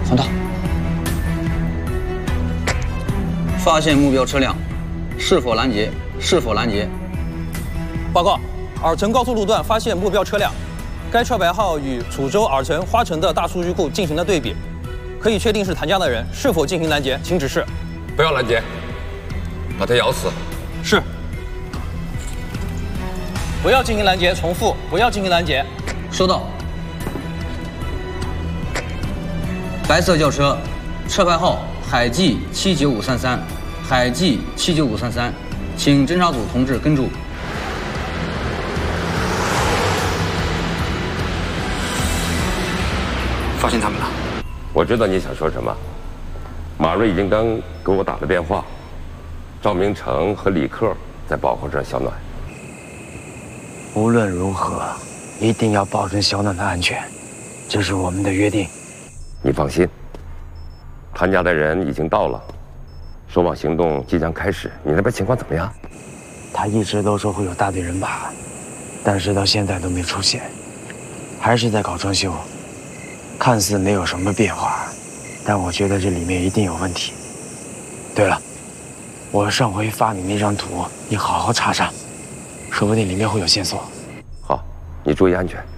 放大。发现目标车辆，是否拦截？是否拦截？ 报告，尔城高速路段发现目标车辆，该车牌号与楚州尔城花城的大数据库进行了对比，可以确定是谭家的人。是否进行拦截？请指示。 不要拦截，把他咬死。 是。不要进行拦截，重复，不要进行拦截。 收到。白色轿车，车牌号海记79533，海记79533，请侦查组同志跟住。 发现他们了。 我知道你想说什么。马瑞已经刚给我打了电话，赵明诚和李克在保护着小暖。 无论如何，一定要保证小暖的安全，这是我们的约定。 你放心，谭家的人已经到了，收网行动即将开始。你那边情况怎么样？ 他一直都说会有大队人马，但是到现在都没出现，还是在搞装修，看似没有什么变化，但我觉得这里面一定有问题。对了，我上回发你那张图，你好好查查，说不定里面会有线索。 好，你注意安全。